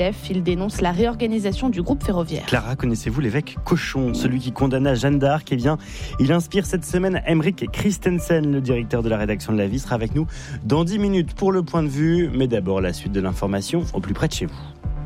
Il dénonce la réorganisation du groupe ferroviaire. Clara, connaissez-vous l'évêque Cochon, celui qui condamna Jeanne d'Arc? Eh bien, il inspire cette semaine Emeric Christensen, le directeur de la rédaction de La Vie, sera avec nous dans 10 minutes pour le point de vue. Mais d'abord, la suite de l'information au plus près de chez vous.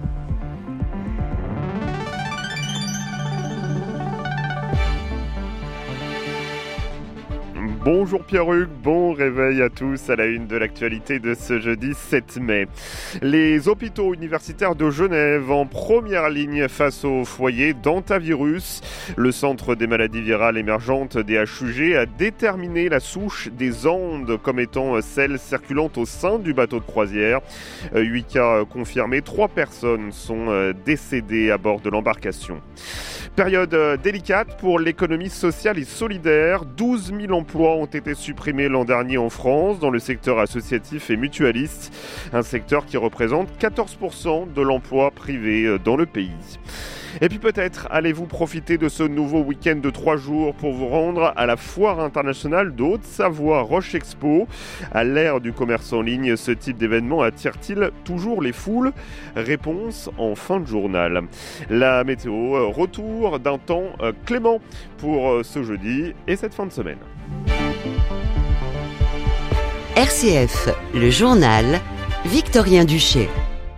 Bonjour Pierre-Hugues, bon réveil à tous à la une de l'actualité de ce jeudi 7 mai. Les hôpitaux universitaires de Genève en première ligne face au foyer d'hantavirus. Le centre des maladies virales émergentes des HUG a déterminé la souche des Andes comme étant celle circulant au sein du bateau de croisière. 8 cas confirmés, 3 personnes sont décédées à bord de l'embarcation. Période délicate pour l'économie sociale et solidaire. 12 000 emplois ont été supprimés l'an dernier en France dans le secteur associatif et mutualiste, un secteur qui représente 14% de l'emploi privé dans le pays. Et puis peut-être allez-vous profiter de ce nouveau week-end de 3 jours pour vous rendre à la Foire internationale de Haute-Savoie Roche Expo. À l'ère du commerce en ligne, ce type d'événement attire-t-il toujours les foules? Réponse en fin de journal. La météo, retour d'un temps clément pour ce jeudi et cette fin de semaine. RCF, le journal, Victorien Duché.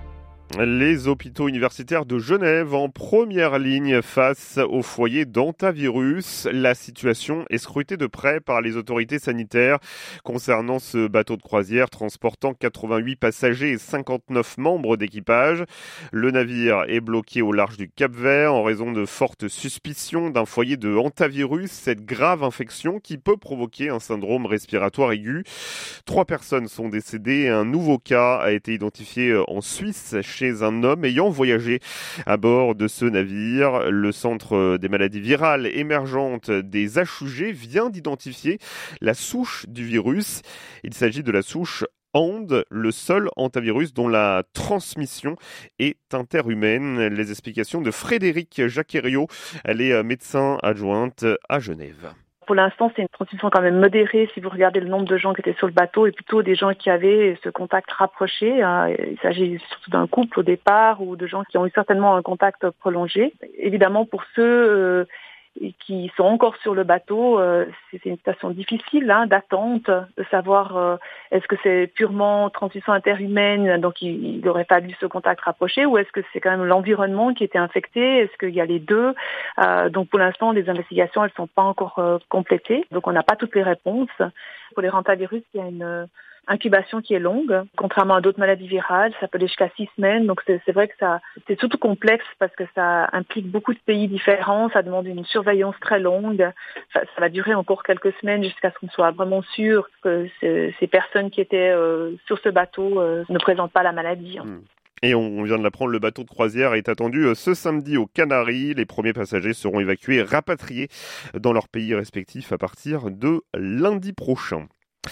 Les hôpitaux universitaires de Genève en première ligne face au foyer d'hantavirus. La situation est scrutée de près par les autorités sanitaires concernant ce bateau de croisière transportant 88 passagers et 59 membres d'équipage. Le navire est bloqué au large du Cap-Vert en raison de fortes suspicions d'un foyer de hantavirus, cette grave infection qui peut provoquer un syndrome respiratoire aigu. 3 personnes sont décédées et un nouveau cas a été identifié en Suisse chez un homme ayant voyagé à bord de ce navire. Le centre des maladies virales émergentes des HUG vient d'identifier la souche du virus. Il s'agit de la souche Andes, le seul hantavirus dont la transmission est interhumaine. Les explications de Frédéric Jacqueriot, elle est médecin adjointe à Genève. Pour l'instant, c'est une transmission quand même modérée. Si vous regardez le nombre de gens qui étaient sur le bateau et plutôt des gens qui avaient ce contact rapproché. Il s'agit surtout d'un couple au départ ou de gens qui ont eu certainement un contact prolongé. Évidemment, pour ceux qui sont encore sur le bateau, c'est une situation difficile d'attente, de savoir est-ce que c'est purement transmission interhumaine, donc il aurait fallu ce contact rapproché, ou est-ce que c'est quand même l'environnement qui était infecté, est-ce qu'il y a les deux. Donc pour l'instant, les investigations, elles sont pas encore complétées, donc on n'a pas toutes les réponses. Pour les hantavirus, il y a une incubation qui est longue, contrairement à d'autres maladies virales, ça peut aller jusqu'à 6 semaines, donc c'est vrai que c'est surtout complexe parce que ça implique beaucoup de pays différents, ça demande une surveillance très longue, ça va durer encore quelques semaines jusqu'à ce qu'on soit vraiment sûr que ces personnes qui étaient sur ce bateau ne présentent pas la maladie. Et on vient de l'apprendre, le bateau de croisière est attendu ce samedi aux Canaries. Les premiers passagers seront évacués et rapatriés dans leurs pays respectifs à partir de lundi prochain.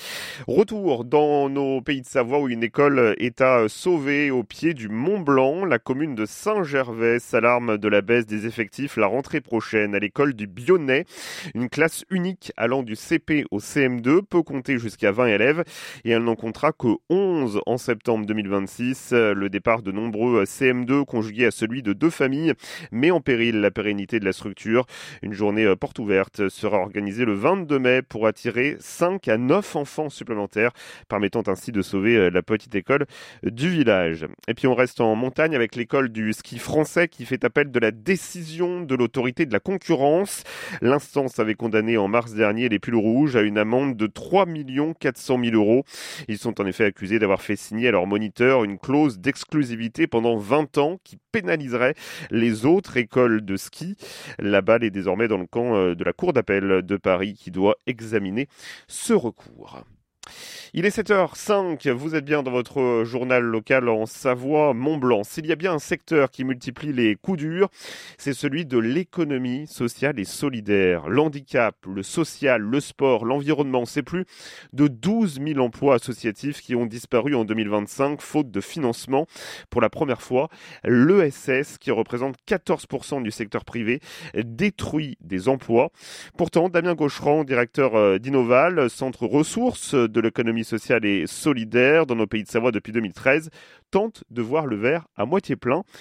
Retour dans nos pays de Savoie où une école est à sauver au pied du Mont Blanc. La commune de Saint-Gervais s'alarme de la baisse des effectifs la rentrée prochaine à l'école du Bionnet. Une classe unique allant du CP au CM2 peut compter jusqu'à 20 élèves et elle n'en comptera que 11 en septembre 2026. Le départ de nombreux CM2 conjugué à celui de 2 familles met en péril la pérennité de la structure. Une journée porte ouverte sera organisée le 22 mai pour attirer 5 à 9 enfants supplémentaires, permettant ainsi de sauver la petite école du village. Et puis on reste en montagne avec l'école du ski français qui fait appel de la décision de l'autorité de la concurrence. L'instance avait condamné en mars dernier les pulls rouges à une amende de 3 400 000 €. Ils sont en effet accusés d'avoir fait signer à leur moniteur une clause d'exclusivité pendant 20 ans qui pénaliserait les autres écoles de ski. La balle est désormais dans le camp de la Cour d'appel de Paris qui doit examiner ce recours. Il est 7h05, vous êtes bien dans votre journal local en Savoie, Mont-Blanc. S'il y a bien un secteur qui multiplie les coups durs, c'est celui de l'économie sociale et solidaire. L'handicap, le social, le sport, l'environnement, c'est plus de 12 000 emplois associatifs qui ont disparu en 2025, faute de financement. Pour la première fois, l'ESS, qui représente 14% du secteur privé, détruit des emplois. Pourtant, Damien Gaucherand, directeur d'Innoval, centre ressources de l'économie sociale et solidaire dans nos pays de Savoie depuis 2013, tente de voir le verre à moitié plein.